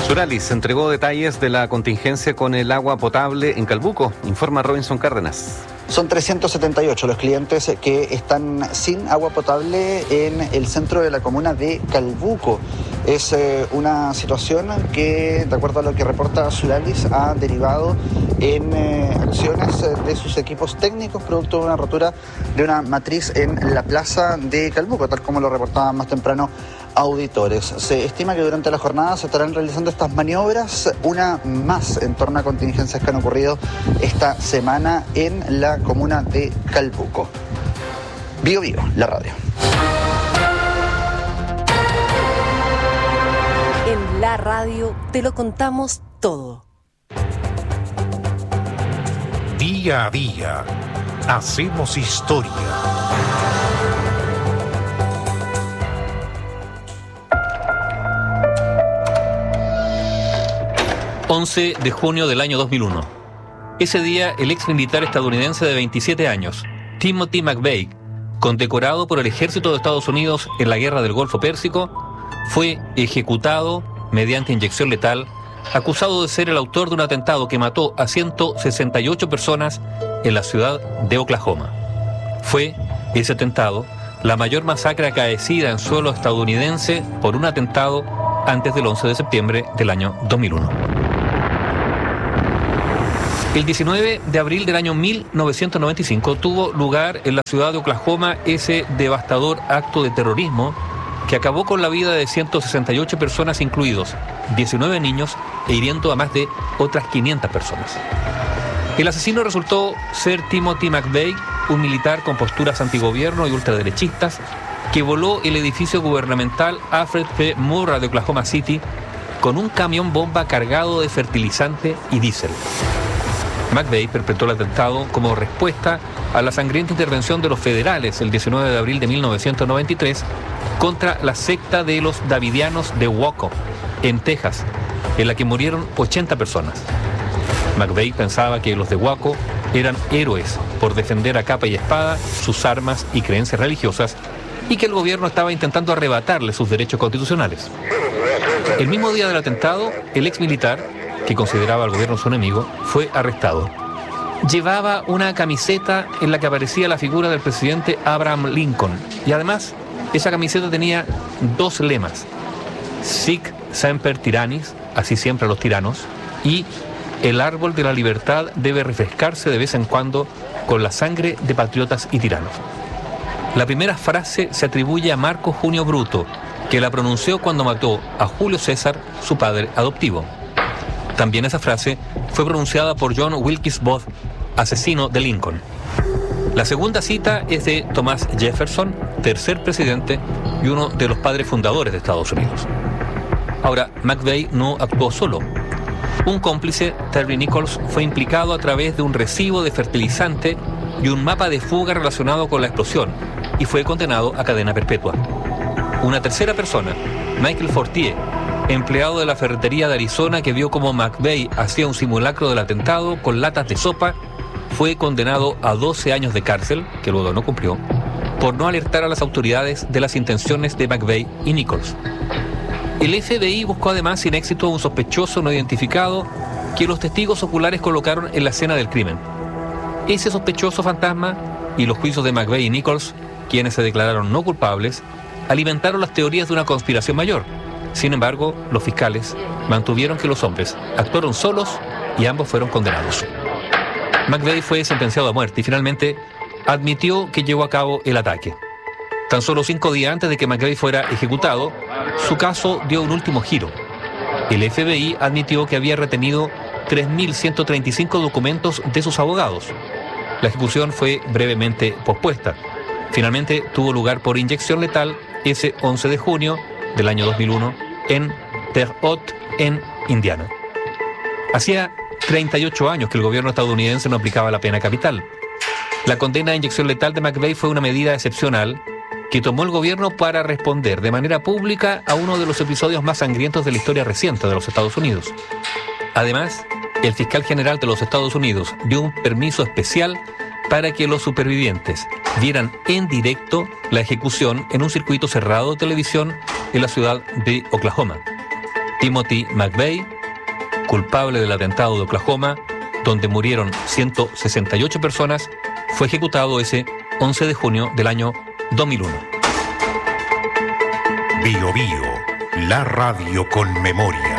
Suralis entregó detalles de la contingencia con el agua potable en Calbuco, informa Robinson Cárdenas. Son 378 los clientes que están sin agua potable en el centro de la comuna de Calbuco. Es una situación que, de acuerdo a lo que reporta Suralis, ha derivado en acciones de sus equipos técnicos producto de una rotura de una matriz en la plaza de Calbuco, tal como lo reportaban más temprano auditores. Se estima que durante la jornada se estarán realizando estas maniobras, una más en torno a contingencias que han ocurrido esta semana en la comuna de Calbuco. Bio Bio, la radio. En la radio te lo contamos todo. Día a día hacemos historia. 11 de junio del año 2001. Ese día, el ex militar estadounidense de 27 años, Timothy McVeigh, condecorado por el ejército de Estados Unidos en la guerra del Golfo Pérsico, fue ejecutado mediante inyección letal, acusado de ser el autor de un atentado que mató a 168 personas en la ciudad de Oklahoma. Fue ese atentado la mayor masacre acaecida en suelo estadounidense por un atentado antes del 11 de septiembre del año 2001. El 19 de abril del año 1995 tuvo lugar en la ciudad de Oklahoma ese devastador acto de terrorismo que acabó con la vida de 168 personas, incluidos 19 niños, e hiriendo a más de otras 500 personas. El asesino resultó ser Timothy McVeigh, un militar con posturas antigobierno y ultraderechistas, que voló el edificio gubernamental Alfred P. Murrah de Oklahoma City con un camión bomba cargado de fertilizante y diésel. McVeigh perpetró el atentado como respuesta a la sangrienta intervención de los federales el 19 de abril de 1993 contra la secta de los Davidianos de Waco, en Texas, en la que murieron 80 personas. McVeigh pensaba que los de Waco eran héroes por defender a capa y espada sus armas y creencias religiosas y que el gobierno estaba intentando arrebatarle sus derechos constitucionales. El mismo día del atentado, el ex militar, que consideraba al gobierno su enemigo, fue arrestado. Llevaba una camiseta en la que aparecía la figura del presidente Abraham Lincoln, y además esa camiseta tenía dos lemas: Sic semper tyrannis, así siempre los tiranos, y el árbol de la libertad debe refrescarse de vez en cuando con la sangre de patriotas y tiranos. La primera frase se atribuye a Marco Junio Bruto, que la pronunció cuando mató a Julio César, su padre adoptivo. También esa frase fue pronunciada por John Wilkes Booth, asesino de Lincoln. La segunda cita es de Thomas Jefferson, tercer presidente y uno de los padres fundadores de Estados Unidos. Ahora, McVeigh no actuó solo. Un cómplice, Terry Nichols, fue implicado a través de un recibo de fertilizante y un mapa de fuga relacionado con la explosión, y fue condenado a cadena perpetua. Una tercera persona, Michael Fortier, empleado de la ferretería de Arizona, que vio cómo McVeigh hacía un simulacro del atentado con latas de sopa, fue condenado a 12 años de cárcel, que luego no cumplió, por no alertar a las autoridades de las intenciones de McVeigh y Nichols. El FBI buscó además sin éxito a un sospechoso no identificado que los testigos oculares colocaron en la escena del crimen. Ese sospechoso fantasma y los juicios de McVeigh y Nichols, quienes se declararon no culpables, alimentaron las teorías de una conspiración mayor. Sin embargo, los fiscales mantuvieron que los hombres actuaron solos y ambos fueron condenados. McVeigh fue sentenciado a muerte y finalmente admitió que llevó a cabo el ataque. Tan solo 5 días antes de que McVeigh fuera ejecutado, su caso dio un último giro. El FBI admitió que había retenido 3.135 documentos de sus abogados. La ejecución fue brevemente pospuesta. Finalmente tuvo lugar por inyección letal ese 11 de junio del año 2001 en Terre Haute, en Indiana. Hacía 38 años que el gobierno estadounidense no aplicaba la pena capital. La condena a inyección letal de McVeigh fue una medida excepcional que tomó el gobierno para responder de manera pública a uno de los episodios más sangrientos de la historia reciente de los Estados Unidos. Además, el fiscal general de los Estados Unidos dio un permiso especial para que los supervivientes vieran en directo la ejecución en un circuito cerrado de televisión en la ciudad de Oklahoma. Timothy McVeigh, culpable del atentado de Oklahoma, donde murieron 168 personas, fue ejecutado ese 11 de junio del año 2001. Bio Bio, la radio con memoria.